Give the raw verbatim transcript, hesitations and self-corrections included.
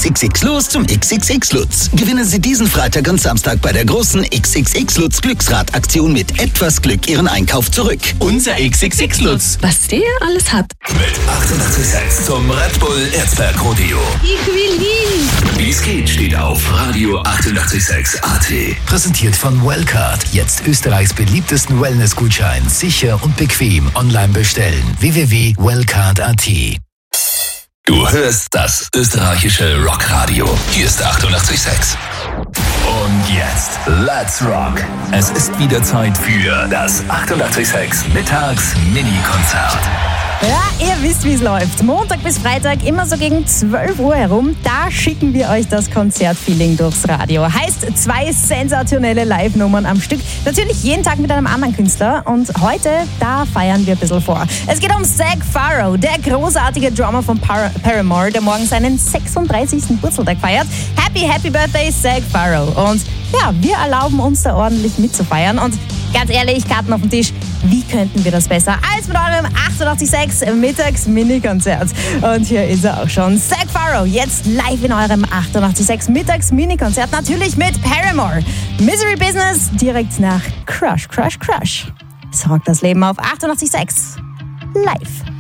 X X los zum X X X Lutz. Gewinnen Sie diesen Freitag und Samstag bei der großen X X X Lutz Glücksrad-Aktion mit etwas Glück Ihren Einkauf zurück. Unser X X X Lutz. Was der alles hat. Mit achtundachtzig Komma sechs zum Red Bull Erzberg Rodeo. Ich will hin. Wie es geht, steht auf Radio achtundachtzig Komma sechs A T. Präsentiert von Wellcard. Jetzt Österreichs beliebtesten Wellness-Gutschein. Sicher und bequem online bestellen. w w w punkt wellcard punkt a t. Du hörst das österreichische Rockradio. Hier ist achtundachtzig Komma sechs. Und jetzt, let's rock. Es ist wieder Zeit für das achtundachtzig Komma sechs Mittags-Mini-Konzert. Ja, ihr wisst, wie es läuft. Montag bis Freitag, immer so gegen zwölf Uhr herum, da schicken wir euch das Konzertfeeling durchs Radio. Heißt, zwei sensationelle Live-Nummern am Stück. Natürlich jeden Tag mit einem anderen Künstler. Und heute, da feiern wir ein bisschen vor. Es geht um Zac Farro, der großartige Drummer von Par- Paramore, der morgen seinen sechsunddreißigsten Geburtstag feiert. Happy, happy Birthday, Zac Farro. Und ja, wir erlauben uns da ordentlich mitzufeiern. Und ganz ehrlich, Karten auf dem Tisch, wie könnten wir das besser als mit eurem achtundachtzig Komma sechs Mittags-Mini-Konzert? Und hier ist er auch schon. Zac Farro, jetzt live in eurem achtundachtzig Komma sechs Mittags-Mini-Konzert. Natürlich mit Paramore. Misery Business, direkt nach Crush, Crush, Crush. Sorgt das Leben auf achtundachtzig Komma sechs live.